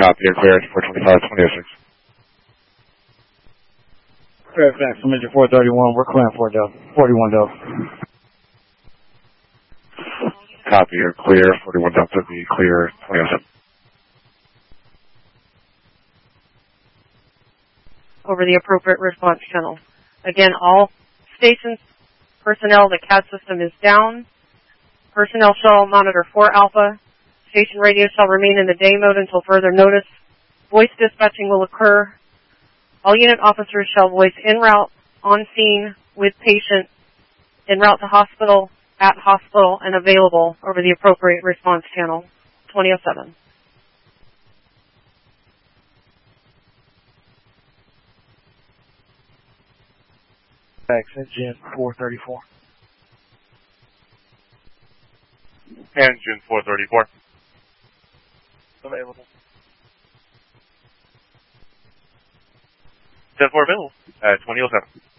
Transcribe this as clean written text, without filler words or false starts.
Copy, you're clear, 425-2006. Fairfax, from engine 431, we're clearing 41 Delta. Copy, you're clear, 41 Delta, be clear, 2007. Over the appropriate response channel. Again, all stations, personnel, the CAD system is down. Personnel shall monitor 4 Alpha. Station radio shall remain in the day mode until further notice. Voice dispatching will occur. All unit officers shall voice en route, on scene, with patient, en route to hospital, at hospital, and available over the appropriate response channel. 2007. Fairfax, engine 434. Engine 434. Available. 10-4 available at 2007.